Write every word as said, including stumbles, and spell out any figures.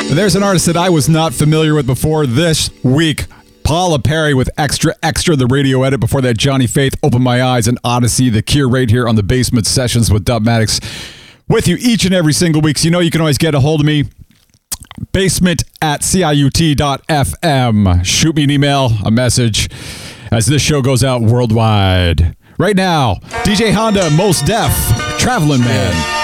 There's an artist that I was not familiar with before this week. Paula Perry with Extra Extra, the radio edit. Before that, Johnny Faith, Open My Eyes, and Odyssey, The Cure, right here on the Basement Sessions with Dubmatix. With you each and every single week. So you know you can always get a hold of me. Basement at C I U T dot F M. Shoot me an email, a message, as this show goes out worldwide. Right now, D J Honda, Mos Def, Traveling Man.